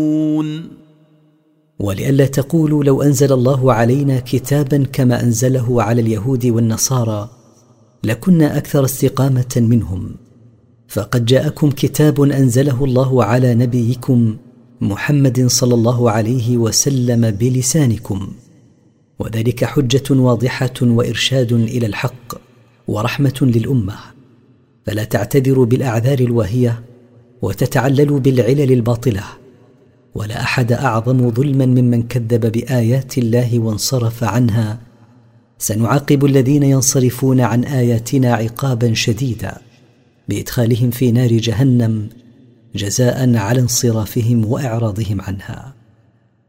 ولئلا تقولوا لو أنزل الله علينا كتابا كما أنزله على اليهود والنصارى لكنا أكثر استقامة منهم، فقد جاءكم كتاب أنزله الله على نبيكم محمد صلى الله عليه وسلم بلسانكم، وذلك حجة واضحة وإرشاد إلى الحق ورحمة للأمة، فلا تعتذروا بالأعذار الواهية وتتعللوا بالعلل الباطلة، ولا أحد أعظم ظلما ممن كذب بآيات الله وانصرف عنها. سنعاقب الذين ينصرفون عن آياتنا عقابا شديدا بإدخالهم في نار جهنم جزاء على انصرافهم وإعراضهم عنها.